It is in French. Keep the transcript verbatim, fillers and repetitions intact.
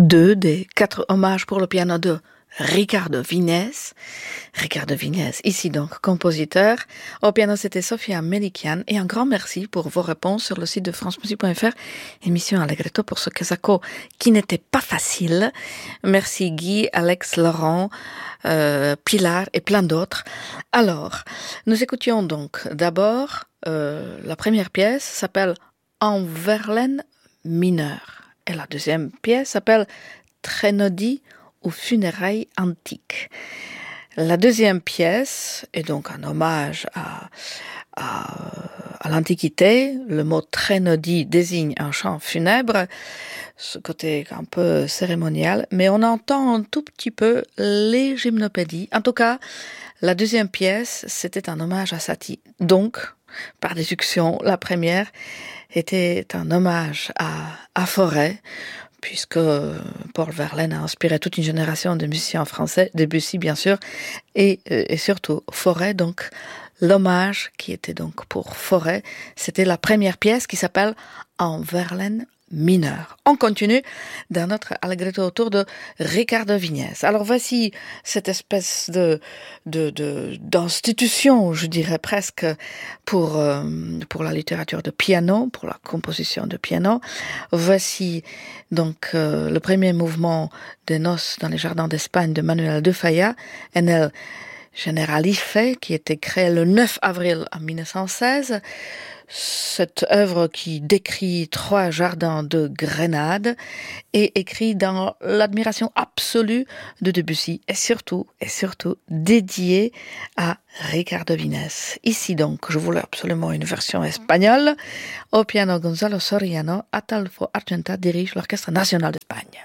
deux des quatre hommages pour le piano de Ricardo Vinez. Ricardo Vinez, ici donc compositeur. Au piano, c'était Sofia Melikian. Et un grand merci pour vos réponses sur le site de france musique point f r. Émission Allegretto pour ce Kazako qui n'était pas facile. Merci Guy, Alex, Laurent, euh, Pilar et plein d'autres. Alors, nous écoutions donc d'abord euh, la première pièce s'appelle En Verlaine mineur. Et la deuxième pièce s'appelle Trénodie ou funérailles antiques. La deuxième pièce est donc un hommage à, à, à l'Antiquité. Le mot trénodie désigne un chant funèbre, ce côté un peu cérémonial, mais on entend un tout petit peu les gymnopédies. En tout cas, la deuxième pièce, c'était un hommage à Satie. Donc, par déduction, la première était un hommage à, à Fauré, puisque Paul Verlaine a inspiré toute une génération de musiciens français, Debussy bien sûr, et, et surtout Fauré. Donc l'hommage qui était donc pour Fauré, c'était la première pièce qui s'appelle En Verlaine mineur. On continue dans notre Allegretto autour de Ricardo Vinez. Alors voici cette espèce de, de, de d'institution, je dirais presque, pour, euh, pour la littérature de piano, pour la composition de piano. Voici donc euh, le premier mouvement des Noces dans les jardins d'Espagne de Manuel de Falla, en el Generalife, qui était créé le neuf avril mille neuf cent seize. Cette œuvre qui décrit trois jardins de Grenade est écrite dans l'admiration absolue de Debussy et surtout, et surtout dédiée à Ricardo Vinez. Ici donc, je voulais absolument une version espagnole. Au piano, Gonzalo Soriano, Ataulfo Argenta dirige l'Orchestre national d'Espagne.